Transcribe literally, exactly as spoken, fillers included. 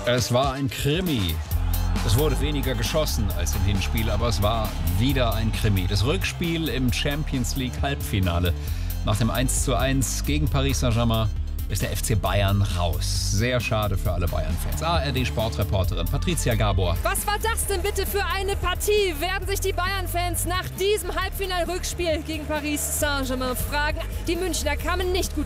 Es war ein Krimi. Es wurde weniger geschossen als im Hinspiel, aber es war wieder ein Krimi. Das Rückspiel im Champions League Halbfinale. Nach dem eins zu eins gegen Paris Saint-Germain ist der F C Bayern raus. Sehr schade für alle Bayern-Fans. A R D-Sportreporterin Patricia Gabor. Was war das denn bitte für eine Partie? Werden sich die Bayern-Fans nach diesem Halbfinal-Rückspiel gegen Paris Saint-Germain fragen. Die Münchner kamen nicht gut